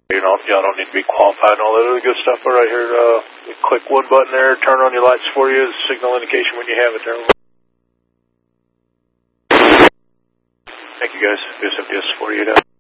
You know, y'all don't need to be qualified and all that other good stuff. But right here, click one button there, turn on your lights for you, signal indication when you have it there. Thank you guys, USFDS 48 out.